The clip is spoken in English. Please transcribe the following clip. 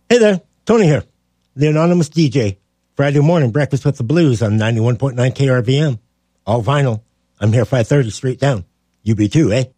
Hey there, Tony here, the anonymous DJ. Friday morning breakfast with the blues on 91.9 KRVM. All vinyl. I'm here 5:30 straight down. You be too, eh?